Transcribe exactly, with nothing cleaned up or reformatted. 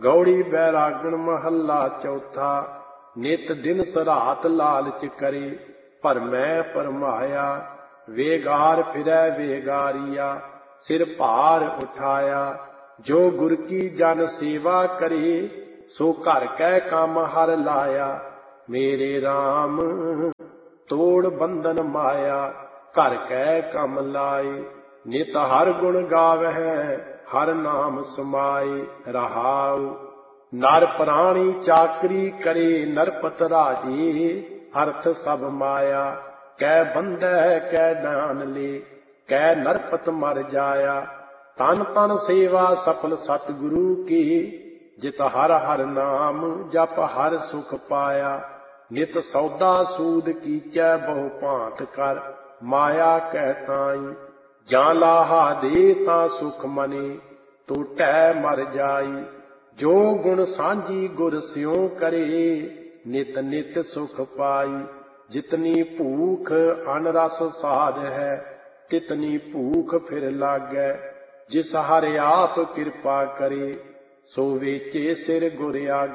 ਗੌੜੀ ਬੈਰਾਗਣ ਮਹੱਲਾ ਚੌਥਾ। ਨਿਤ ਦਿਨ ਸਰਾਤ ਲਾਲਚ ਕਰੇ, ਭਰਮੈ ਭਰਮਾਇਆ। ਵੇਗਾਰ ਫਿਰੈ ਵੇਗਾਰੀਆ, ਸਿਰ ਭਾਰ ਉਠਾਇਆ। ਜੋ ਗੁਰ ਕੀ ਜਨ ਸੇਵਾ ਕਰੇ, ਸੋ ਘਰ ਕੈ ਕੰਮ ਹਰ ਲਾਇਆ। ਮੇਰੇ RAM ਤੋੜ ਬੰਧਨ ਮਾਇਆ, ਘਰ ਕੈ ਕੰਮ ਲਾਏ। ਨਿਤ ਹਰ ਗੁਣ ਗਾਵਹਿ, ਹਰ ਨਾਮ ਸਮਾਏ। ਰਹਾਉ ਨਰ ਪ੍ਰਾਣੀ ਚਾਕਰੀ ਕਰੇ, ਨਰਪਤ ਰਾਜੇ ਅਰਥ ਸਭ ਮਾਇਆ। ਕੈ ਬੰਧੈ ਕੈ ਦਾਨ ਲੇ, ਕੈ ਨਰਪਤ ਮਰ ਜਾਇਆ। ਤਨ ਤਨ ਸੇਵਾ ਸਫਲ ਸਤਿਗੁਰੂ ਕੀ, ਜਿਤ ਹਰ ਹਰ ਨਾਮ ਜਪ ਹਰ ਸੁਖ ਪਾਇਆ। ਨਿਤ ਸੌਦਾ ਸੂਦ ਕੀਚੈ ਬਹੁ ਭਾਂਤ ਕਰ, ਮਾਇਆ ਕਹਿ ਤਾਈ। ਜਾਂ ਲਾਹਾ ਦੇ ਤਾਂ ਸੁਖ ਮਨੇ, ਟੋਟੈ ਮਰ ਜਾਈ। ਜੋ ਗੁਣ ਸਾਂਝੀ ਗੁਰ ਸਿਉ ਕਰੇ, ਨਿਤ ਨਿਤ ਸੁਖ ਪਾਈ। ਜਿਤਨੀ ਭੂਖ ਅਨ ਰਸ ਸਾਧ ਹੈ, ਤਿਤਨੀ ਭੂਖ ਫਿਰ ਲਾਗੈ। ਜਿਸ ਹਰਿ ਆਪ ਕਿਰਪਾ ਕਰੇ, ਸੋ ਵੇਚੇ ਸਿਰ ਗੁਰ ਆਗੇ।